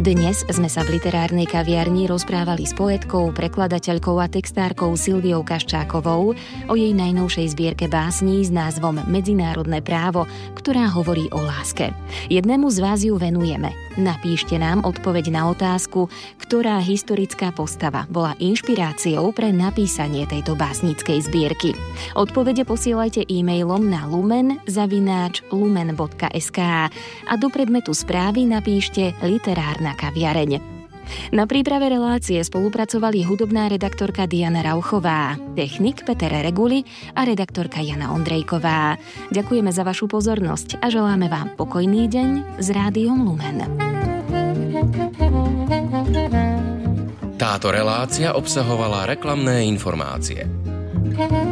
Dnes sme sa v literárnej kaviarni rozprávali s poetkou, prekladateľkou a textárkou Silviou Kaščákovou o jej najnovšej zbierke básní s názvom Medzinárodné právo, ktorá hovorí o láske. Jednému z vás ju venujeme. Napíšte nám odpoveď na otázku, ktorá historická postava bola inšpiráciou pre napísanie tejto básnickej zbierky. Odpovede posielajte e-mailom na lumen@lumen.sk a do predmetu správy napíšte Literárna kaviareň. Na príprave relácie spolupracovali hudobná redaktorka Diana Rauchová, technik Peter Reguli a redaktorka Jana Ondrejková. Ďakujeme za vašu pozornosť a želáme vám pokojný deň s Rádiom Lumen. Táto relácia obsahovala reklamné informácie.